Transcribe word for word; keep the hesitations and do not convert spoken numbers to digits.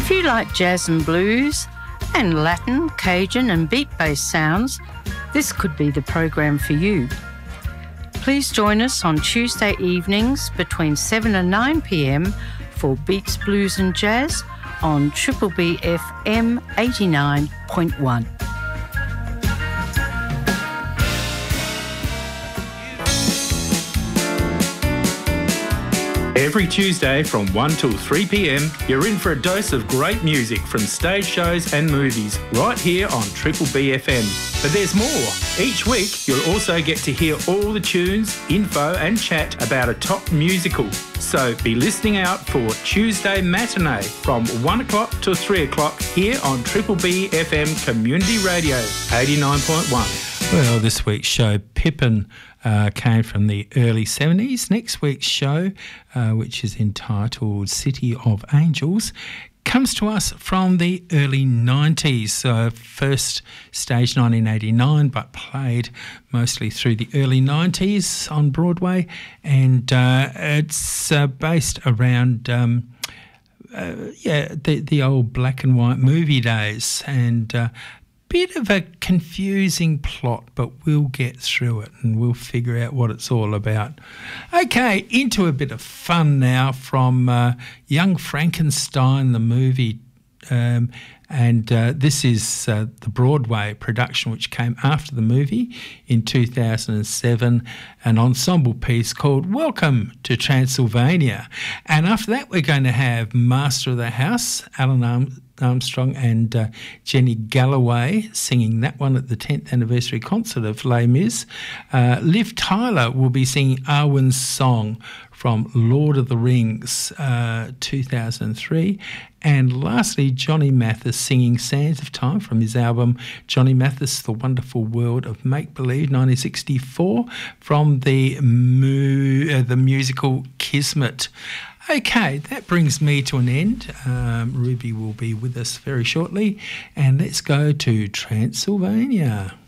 If you like jazz and blues and Latin, Cajun and beat-based sounds, this could be the program for you. Please join us on Tuesday evenings between seven and nine p m for Beats, Blues and Jazz on Triple B F M eighty-nine point one. Every Tuesday from one till three p m, you're in for a dose of great music from stage shows and movies right here on Triple B F M. But there's more. Each week, you'll also get to hear all the tunes, info and chat about a top musical. So be listening out for Tuesday Matinee from one o'clock to three o'clock here on Triple B F M Community Radio eighty-nine point one. Well, this week's show, Pippin, uh, came from the early seventies. Next week's show, uh, which is entitled City of Angels, comes to us from the early nineties. Uh, first staged nineteen eighty-nine, but played mostly through the early nineties on Broadway. And uh, it's uh, based around... Um, uh, yeah, the, the old black and white movie days. And... Uh, bit of a confusing plot, but we'll get through it and we'll figure out what it's all about. Okay, into a bit of fun now from uh, Young Frankenstein, the movie. Um, and uh, this is uh, the Broadway production, which came after the movie in two thousand seven, an ensemble piece called Welcome to Transylvania. And after that, we're going to have Master of the House, Alan Arm- Armstrong and uh, Jenny Galloway singing that one at the tenth anniversary concert of Les Mis. Uh, Liv Tyler will be singing Arwen's song from Lord of the Rings, uh, two thousand three. And lastly, Johnny Mathis singing Sands of Time from his album Johnny Mathis, The Wonderful World of Make-Believe, nineteen sixty-four, from the, mu- uh, the musical Kismet. Okay, that brings me to an end. Um, Ruby will be with us very shortly. And let's go to Transylvania.